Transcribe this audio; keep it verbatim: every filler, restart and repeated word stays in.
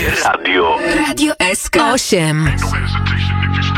Radio. Radio S K osiem. No hesitation if you